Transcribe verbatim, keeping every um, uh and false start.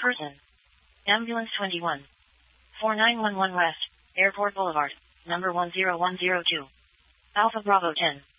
Person. Ambulance twenty-one. four nine one one West, Airport Boulevard, number one zero one zero two. Alpha Bravo ten.